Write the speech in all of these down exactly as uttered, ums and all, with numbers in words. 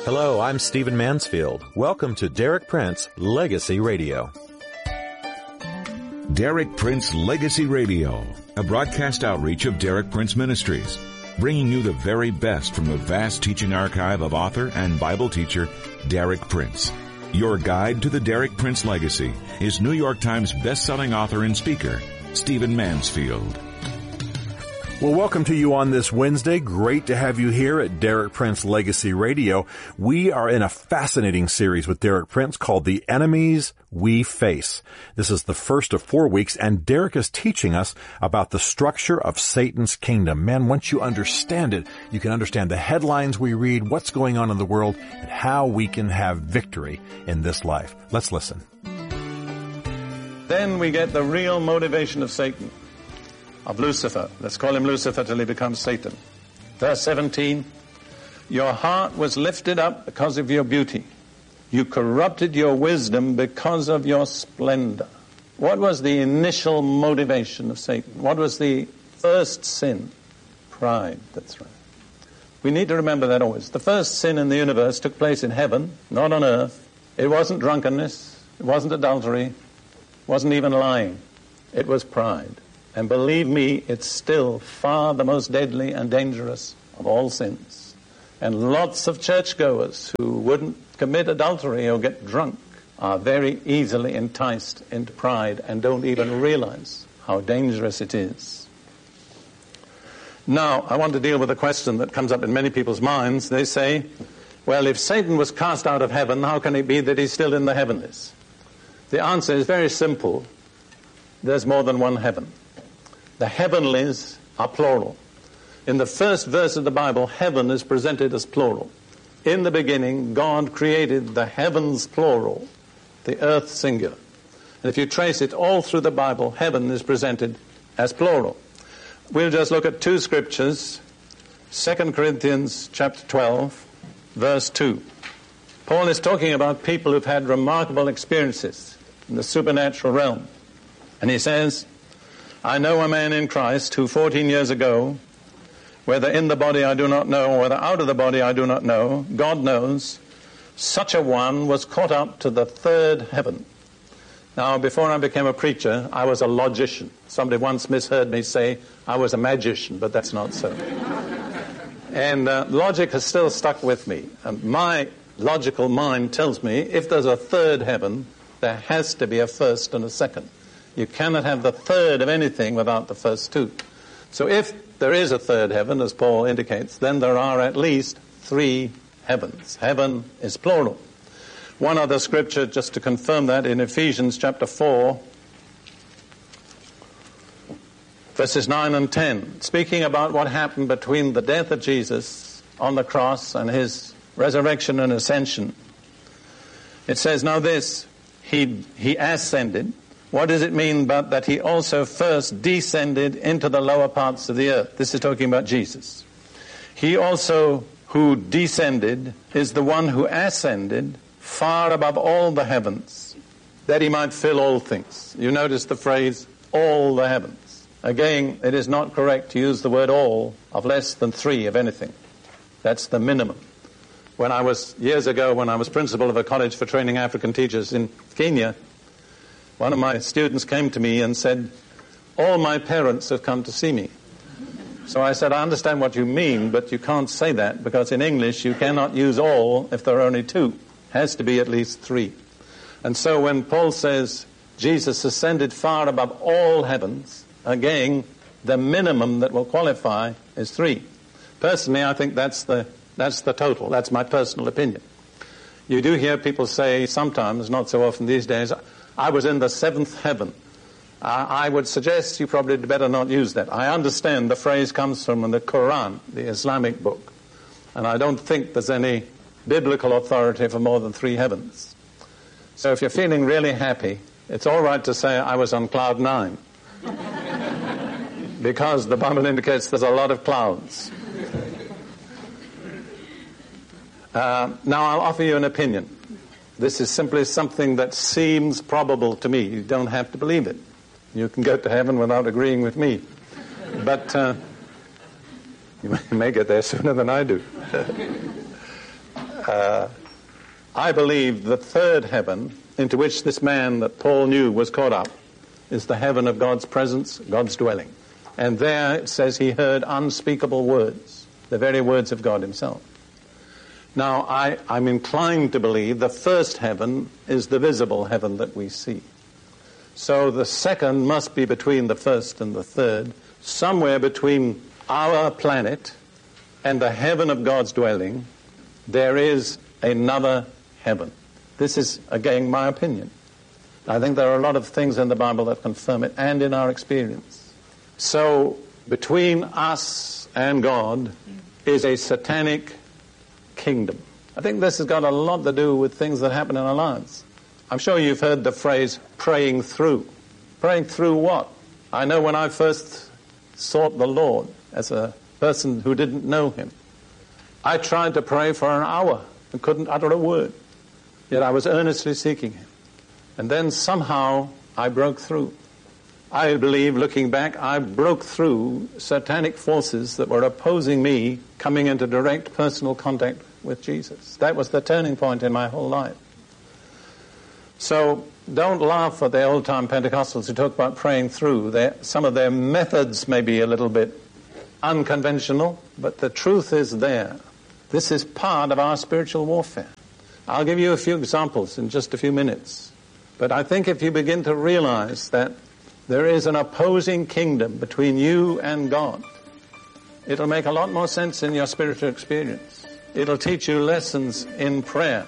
Hello, I'm Stephen Mansfield. Welcome to Derek Prince Legacy Radio. Derek Prince Legacy Radio, a broadcast outreach of Derek Prince Ministries, bringing you the very best from the vast teaching archive of author and Bible teacher Derek Prince. Your guide to the Derek Prince legacy is New York Times best-selling author and speaker, Stephen Mansfield. Well, welcome to you on this Wednesday. Great to have you here at Derek Prince Legacy Radio. We are in a fascinating series with Derek Prince called The Enemies We Face. This is the first of four weeks, and Derek is teaching us about the structure of Satan's kingdom. Man, once you understand it, you can understand the headlines we read, what's going on in the world, and how we can have victory in this life. Let's listen. Then we get the real motivation of Satan. Of Lucifer. Let's call him Lucifer till he becomes Satan. Verse seventeen, your heart was lifted up because of your beauty. You corrupted your wisdom because of your splendor. What was the initial motivation of Satan? What was the first sin? Pride, that's right. We need to remember that always. The first sin in the universe took place in heaven, not on earth. It wasn't drunkenness. It wasn't adultery. It wasn't even lying. It was pride. And believe me, it's still far the most deadly and dangerous of all sins. And lots of churchgoers who wouldn't commit adultery or get drunk are very easily enticed into pride and don't even realize how dangerous it is. Now, I want to deal with a question that comes up in many people's minds. They say, well, if Satan was cast out of heaven, how can it be that he's still in the heavenlies? The answer is very simple. There's more than one heaven. The heavenlies are plural. In the first verse of the Bible, heaven is presented as plural. In the beginning, God created the heavens plural, the earth singular. And if you trace it all through the Bible, heaven is presented as plural. We'll just look at two scriptures. Second Corinthians chapter twelve, verse two. Paul is talking about people who've had remarkable experiences in the supernatural realm. And he says, I know a man in Christ who fourteen years ago, whether in the body I do not know, or whether out of the body I do not know, God knows, such a one was caught up to the third heaven. Now, before I became a preacher, I was a logician. Somebody once misheard me say I was a magician, but that's not so. And uh, logic has still stuck with me. And my logical mind tells me if there's a third heaven, there has to be a first and a second. You cannot have the third of anything without the first two. So if there is a third heaven, as Paul indicates, then there are at least three heavens. Heaven is plural. One other scripture just to confirm that in Ephesians chapter four, verses nine and ten, speaking about what happened between the death of Jesus on the cross and his resurrection and ascension. It says, now this, he, he ascended. What does it mean but that he also first descended into the lower parts of the earth? This is talking about Jesus. He also who descended is the one who ascended far above all the heavens, that he might fill all things. You notice the phrase, all the heavens. Again, it is not correct to use the word all of less than three of anything. That's the minimum. When I was, years ago, when I was principal of a college for training African teachers in Kenya, one of my students came to me and said, all my parents have come to see me. So I said, I understand what you mean, but you can't say that because in English you cannot use all if there are only two. It has to be at least three. And so when Paul says Jesus ascended far above all heavens, again, the minimum that will qualify is three. Personally, I think that's the, that's the total. That's my personal opinion. You do hear people say sometimes, not so often these days, I was in the seventh heaven. Uh, I would suggest you probably better not use that. I understand the phrase comes from the Quran, the Islamic book, and I don't think there's any biblical authority for more than three heavens. So if you're feeling really happy, it's all right to say I was on cloud nine, because the Bible indicates there's a lot of clouds. Uh, now I'll offer you an opinion. This is simply something that seems probable to me. You don't have to believe it. You can go to heaven without agreeing with me. But uh, you may get there sooner than I do. uh, I believe the third heaven into which this man that Paul knew was caught up is the heaven of God's presence, God's dwelling. And there it says he heard unspeakable words, the very words of God himself. Now, I, I'm inclined to believe the first heaven is the visible heaven that we see. So the second must be between the first and the third, somewhere between our planet and the heaven of God's dwelling, there is another heaven. This is, again, my opinion. I think there are a lot of things in the Bible that confirm it, and in our experience. So, between us and God is a satanic kingdom. I think this has got a lot to do with things that happen in our lives. I'm sure you've heard the phrase, praying through. Praying through what? I know when I first sought the Lord as a person who didn't know him, I tried to pray for an hour and couldn't utter a word. Yet I was earnestly seeking him. And then somehow I broke through. I believe, looking back, I broke through satanic forces that were opposing me coming into direct personal contact with Jesus. That was the turning point in my whole life. So don't laugh at the old-time Pentecostals who talk about praying through. They're, some of their methods may be a little bit unconventional, but the truth is there. This is part of our spiritual warfare. I'll give you a few examples in just a few minutes. But I think if you begin to realize that there is an opposing kingdom between you and God, it'll make a lot more sense in your spiritual experience. It'll teach you lessons in prayer.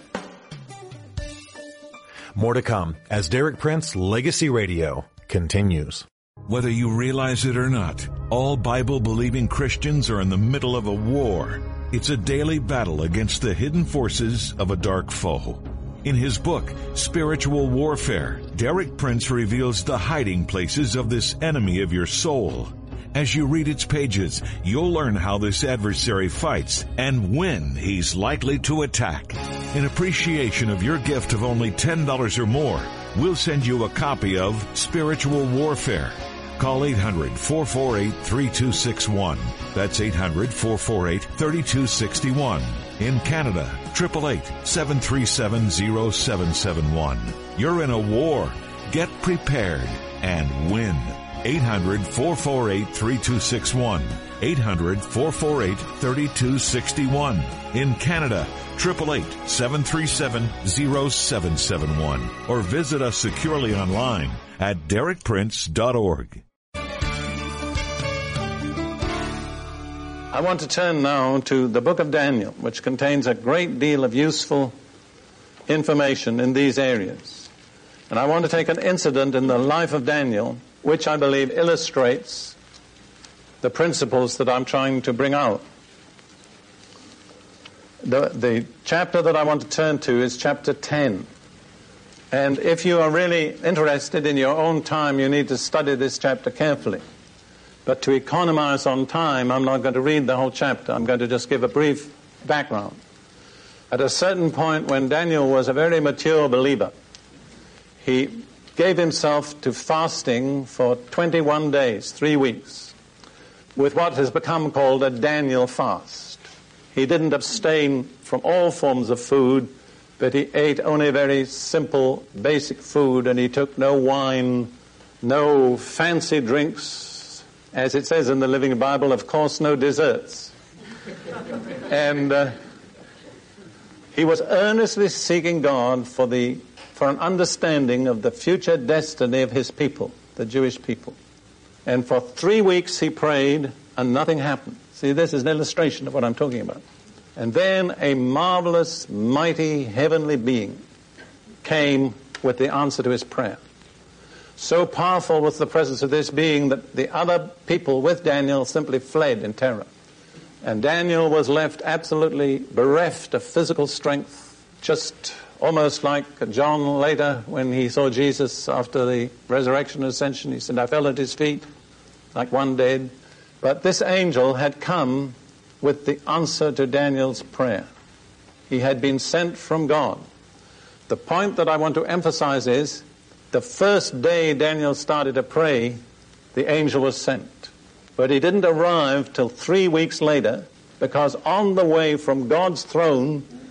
More to come as Derek Prince Legacy Radio continues. Whether you realize it or not, all Bible-believing Christians are in the middle of a war. It's a daily battle against the hidden forces of a dark foe. In his book, Spiritual Warfare, Derek Prince reveals the hiding places of this enemy of your soul. As you read its pages, you'll learn how this adversary fights and when he's likely to attack. In appreciation of your gift of only ten dollars or more, we'll send you a copy of Spiritual Warfare. Call eight hundred, four four eight, three two six one. That's eight hundred, four four eight, three two six one. In Canada, eight eight eight, seven three seven, zero seven seven one. You're in a war. Get prepared and win. eight hundred, four four eight, three two six one. eight hundred, four four eight, three two six one. In Canada, eight eight eight, seven three seven, zero seven seven one. Or visit us securely online at derek prince dot org. I want to turn now to the book of Daniel, which contains a great deal of useful information in these areas. And I want to take an incident in the life of Daniel, which I believe illustrates the principles that I'm trying to bring out. The, the chapter that I want to turn to is chapter ten. And if you are really interested in your own time, you need to study this chapter carefully. But to economize on time, I'm not going to read the whole chapter. I'm going to just give a brief background. At a certain point when Daniel was a very mature believer, he gave himself to fasting for twenty-one days, three weeks, with what has become called a Daniel fast. He didn't abstain from all forms of food, but he ate only very simple, basic food, and he took no wine, no fancy drinks, as it says in the Living Bible, of course, no desserts. And uh, he was earnestly seeking God for the for an understanding of the future destiny of his people, the Jewish people. And for three weeks he prayed, and nothing happened. See, this is an illustration of what I'm talking about. And then a marvelous, mighty, heavenly being came with the answer to his prayer. So powerful was the presence of this being that the other people with Daniel simply fled in terror. And Daniel was left absolutely bereft of physical strength, just almost like John later when he saw Jesus after the resurrection and ascension. He said, I fell at his feet like one dead. But this angel had come with the answer to Daniel's prayer. He had been sent from God. The point that I want to emphasize is the first day Daniel started to pray, the angel was sent. But he didn't arrive till three weeks later, because on the way from God's throne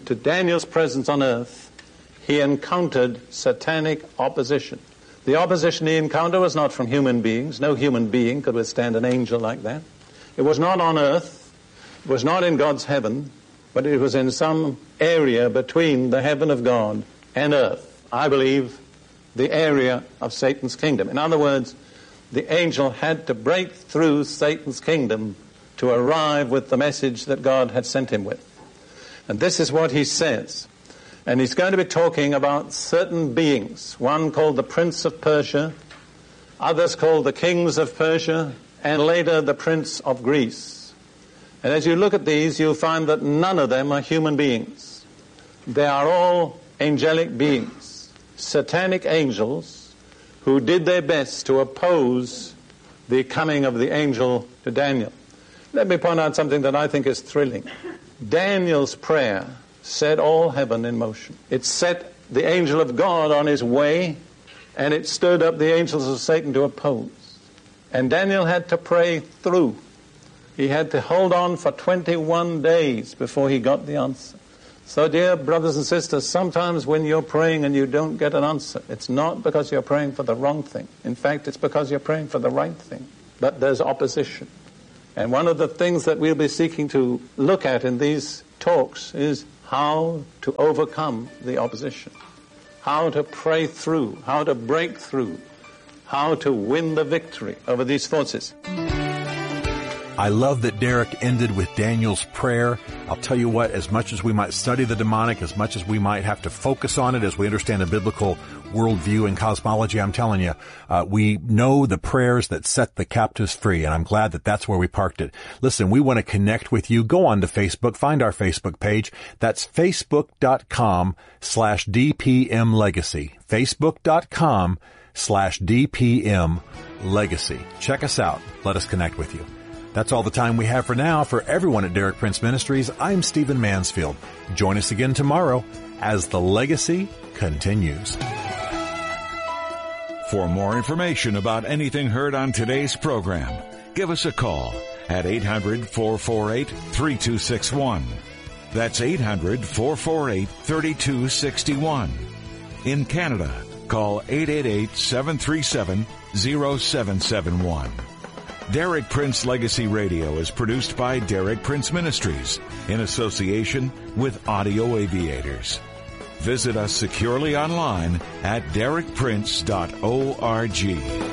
to Daniel's presence on earth, he encountered satanic opposition. The opposition he encountered was not from human beings. No human being could withstand an angel like that. It was not on earth. It was not in God's heaven, but it was in some area between the heaven of God and earth. I believe the area of Satan's kingdom. In other words, the angel had to break through Satan's kingdom to arrive with the message that God had sent him with. And this is what he says. And he's going to be talking about certain beings, one called the Prince of Persia, others called the kings of Persia, and later the Prince of Greece. And as you look at these, you'll find that none of them are human beings. They are all angelic beings, satanic angels who did their best to oppose the coming of the angel to Daniel. Let me point out something that I think is thrilling. Daniel's prayer set all heaven in motion. It set the angel of God on his way, and it stirred up the angels of Satan to oppose. And Daniel had to pray through. He had to hold on for twenty-one days before he got the answer. So, dear brothers and sisters, sometimes when you're praying and you don't get an answer, it's not because you're praying for the wrong thing. In fact, it's because you're praying for the right thing. But there's opposition. And one of the things that we'll be seeking to look at in these talks is how to overcome the opposition, how to pray through, how to break through, how to win the victory over these forces. I love that Derek ended with Daniel's prayer. I'll tell you what, as much as we might study the demonic, as much as we might have to focus on it as we understand a biblical worldview and cosmology, I'm telling you, uh, we know the prayers that set the captives free, and I'm glad that that's where we parked it. Listen, we want to connect with you. Go on to Facebook, find our Facebook page. That's facebook.com slash DPM Legacy. Facebook.com slash DPM Legacy. Check us out. Let us connect with you. That's all the time we have for now. For everyone at Derek Prince Ministries, I'm Stephen Mansfield. Join us again tomorrow as the legacy continues. For more information about anything heard on today's program, give us a call at eight hundred, four four eight, three two six one. That's eight hundred, four four eight, three two six one. In Canada, call eight eight eight, seven three seven, zero seven seven one. Derek Prince Legacy Radio is produced by Derek Prince Ministries in association with Audio Aviators. Visit us securely online at derek prince dot org.